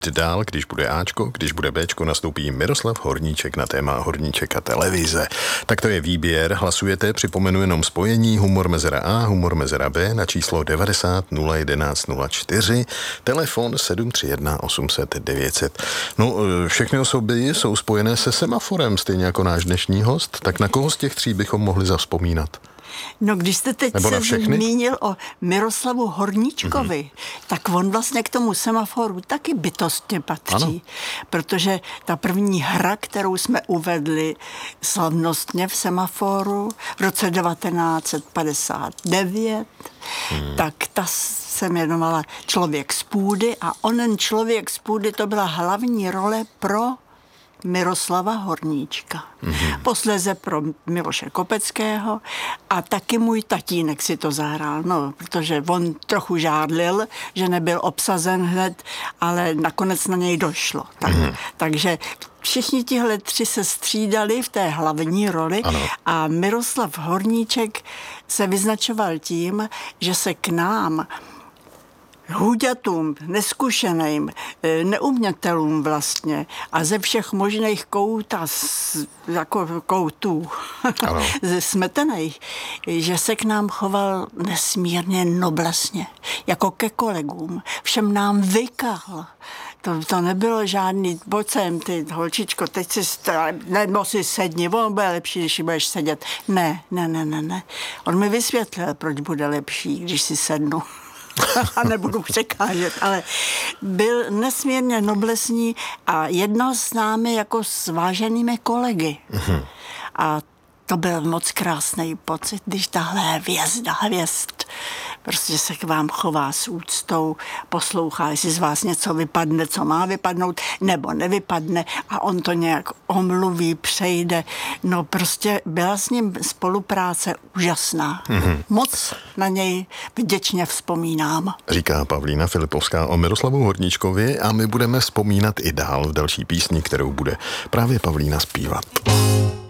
dál, když bude Ačko, když bude Bčko, nastoupí Miroslav Horníček na téma Horníček a televize. Tak to je výběr, hlasujete, připomenu jenom spojení Humor mezera A, Humor mezera B na číslo 90 011 04, telefon 731 800 900. No, všechny osoby jsou spojené se semaforem, stejně jako náš dnešní host, tak na koho z těch tří bychom mohli zavzpomínat? No, když jste teď se zmínil o Miroslavu Horníčkovi, tak on vlastně k tomu semaforu taky bytostně patří. Ano. Protože ta první hra, kterou jsme uvedli slavnostně v semaforu v roce 1959, tak ta se jmenovala Člověk z půdy a onen Člověk z půdy to byla hlavní role pro Miroslava Horníčka. Posléze pro Miloše Kopeckého a taky můj tatínek si to zahrál, no, protože on trochu žádlil, že nebyl obsazen hned, ale nakonec na něj došlo. Takže všichni tihle tři se střídali v té hlavní roli. Ano. A Miroslav Horníček se vyznačoval tím, že se k nám hůďatům, neskušeným, neumětelům vlastně a ze všech možných koutů smetených, že se k nám choval nesmírně noblesně, jako ke kolegům. Všem nám vykal. To nebylo žádný, pojď sem, ty holčičko, teď si sedni, on bude lepší, když budeš sedět. Ne. On mi vysvětlil, proč bude lepší, když si sednu. A nebudu překážet, ale byl nesmírně noblesní a jednal s námi jako s váženými kolegy. A to byl moc krásný pocit, když tahle hvězd prostě se k vám chová s úctou, poslouchá, jestli z vás něco vypadne, co má vypadnout, nebo nevypadne a on to nějak omluví, přejde. No prostě byla s ním spolupráce úžasná. Moc na něj vděčně vzpomínám. Říká Pavlína Filipovská o Miroslavu Horníčkovi a my budeme vzpomínat i dál v další písni, kterou bude právě Pavlína zpívat.